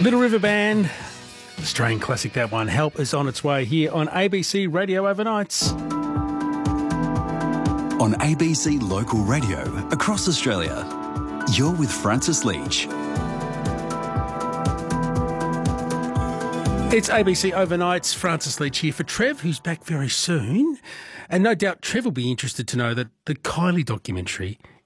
Little River Band, Australian classic that one. Help is on its way here on ABC Radio Overnights. On ABC Local Radio across Australia, you're with Francis Leach. It's ABC Overnights. Francis Leach here for Trev, who's back very soon. And no doubt Trev will be interested to know that the Kylie documentary